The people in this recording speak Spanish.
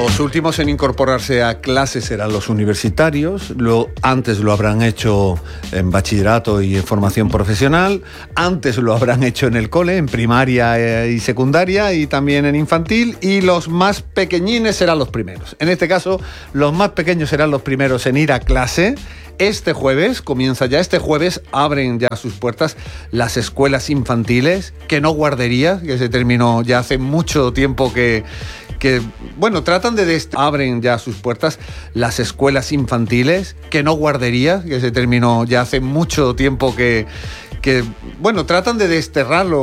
Los últimos en incorporarse a clases serán los universitarios. Antes lo habrán hecho en bachillerato y en formación profesional. Antes lo habrán hecho en el cole, en primaria y secundaria, y también en infantil. Y los más pequeñines serán los primeros. En este caso, los más pequeños serán los primeros en ir a clase. Este jueves, abren ya sus puertas las escuelas infantiles, que no guarderías, que se terminó ya hace mucho tiempo abren ya sus puertas las escuelas infantiles, que no guarderías, que se terminó ya hace mucho tiempo tratan de desterrarlo